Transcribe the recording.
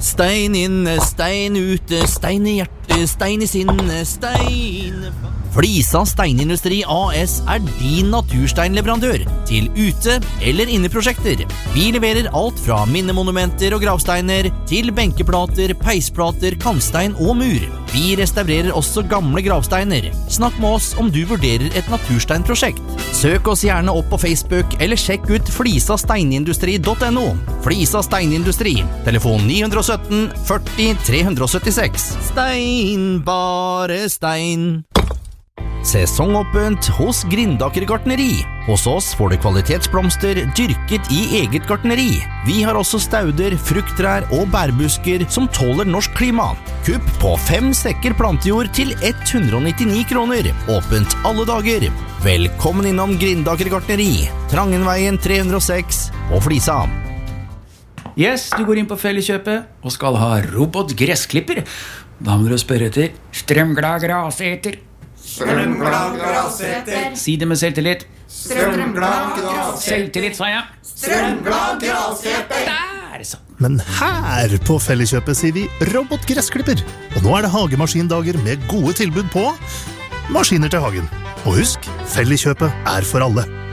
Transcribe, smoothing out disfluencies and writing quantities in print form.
Stein inne, stein ute, stein I hjertet, stein I sinne, stein... Flisa Steinindustri AS din natursteinleverandør til ute- eller inneprosjekter. Vi leverer alt fra minnemonumenter og gravsteiner til benkeplater, peisplater, kantstein og mur. Vi restaurerer også gamle gravsteiner. Snakk med oss om du vurderer et natursteinprosjekt. Søk oss gjerne opp på Facebook eller sjekk ut flisasteinindustri.no. Flisa Steinindustri. Telefon 917 40 376. Stein, bare stein. Sesongåpent hos Grindaker Gartneri. Hos oss får du kvalitetsblomster dyrket I eget gartneri. Vi har også stauder, frukttrær og bærbusker som tåler norsk klima. Kupp på 5 sekker plantejord til 199 kroner. Åpent alle dager. Velkommen innom Grindaker Gartneri. Trangenveien 306 og Flisa. Yes, du går inn på Felleskjøpet og skal ha robotgressklipper. Da må du spørre etter strømglad graseter. Strømglad graseter. Si det med selvtillit. Strømglad graseter. Selvtillit, sa jeg. Strømglad graseter. Der, så. Men her på Felleskjøpet sier vi robotgressklipper. Og nå det hagemaskindager med gode tilbud på maskiner til hagen. Og husk, Felleskjøpet for alle.